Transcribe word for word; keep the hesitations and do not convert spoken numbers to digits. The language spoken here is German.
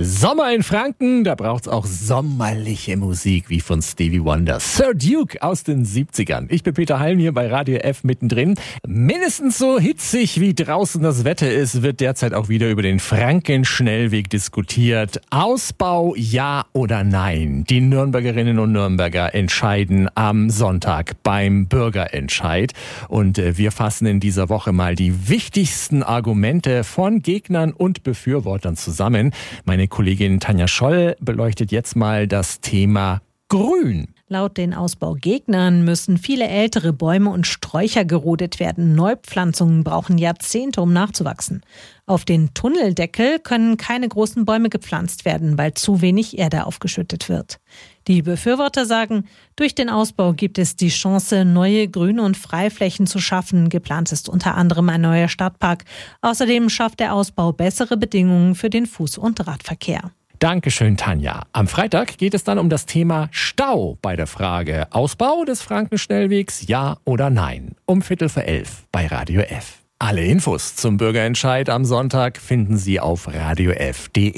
Sommer in Franken, da braucht's auch sommerliche Musik wie von Stevie Wonder. Sir Duke aus den siebzigern. Ich bin Peter Halm hier bei Radio F mittendrin. Mindestens so hitzig wie draußen das Wetter ist, wird derzeit auch wieder über den Frankenschnellweg diskutiert. Ausbau, ja oder nein? Die Nürnbergerinnen und Nürnberger entscheiden am Sonntag beim Bürgerentscheid. Und wir fassen in dieser Woche mal die wichtigsten Argumente von Gegnern und Befürwortern zusammen. Meine Kollegin Tanja Scholl beleuchtet jetzt mal das Thema Grün. Laut den Ausbaugegnern müssen viele ältere Bäume und Sträucher gerodet werden. Neupflanzungen brauchen Jahrzehnte, um nachzuwachsen. Auf den Tunneldeckel können keine großen Bäume gepflanzt werden, weil zu wenig Erde aufgeschüttet wird. Die Befürworter sagen, durch den Ausbau gibt es die Chance, neue Grün- und Freiflächen zu schaffen. Geplant ist unter anderem ein neuer Stadtpark. Außerdem schafft der Ausbau bessere Bedingungen für den Fuß- und Radverkehr. Dankeschön, Tanja. Am Freitag geht es dann um das Thema Stau bei der Frage Ausbau des Frankenschnellwegs, ja oder nein. Um Viertel vor elf bei Radio F. Alle Infos zum Bürgerentscheid am Sonntag finden Sie auf radio f punkt de.